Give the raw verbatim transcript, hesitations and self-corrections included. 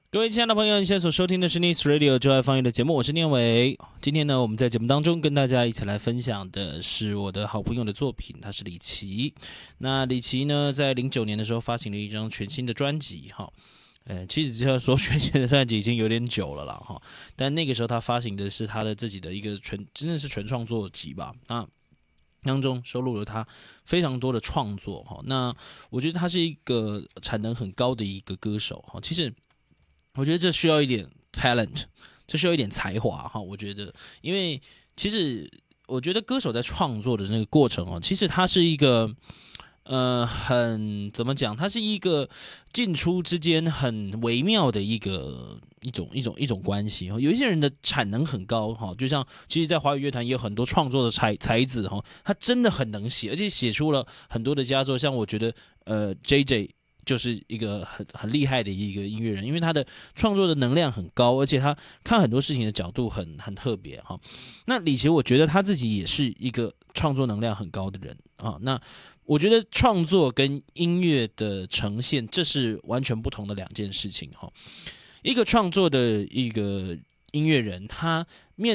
各位亲爱的朋友，你现在所收听的是 Nice Radio 就爱放乐的节目，我是念伟。今天呢，我们在节目当中跟大家一起来分享的是我的好朋友的作品，他是李琦。那李琦呢，在零九年的时候发行了一张全新的专辑，哈。呃，其实要说全新的专辑已经有点久了啦，哈。但那个时候他发行的是他的自己的一个全，真的是全创作集吧。那当中收录了他非常多的创作，哈。那我觉得他是一个产能很高的一个歌手，哈。其实。我觉得这需要一点 talent， 这需要一点才华哈。我觉得，因为其实我觉得歌手在创作的那个过程哦，其实它是一个呃很怎么讲，它是一个进出之间很微妙的一个一种一种一种关系。有一些人的产能很高哈，就像其实，在华语乐坛也有很多创作的才才子哈，他真的很能写，而且写出了很多的佳作。像我觉得呃 J J。就是一个很很厉害的一个音乐人，因为他的创作的能量很高，而且他看很多事情的角度很很特别哈。那李琦，我觉得他自己也是一个创作能量很高的人啊。那我觉得创作跟音乐的呈现，这是完全不同的两件事情哈。一个创作的一个音乐人，他面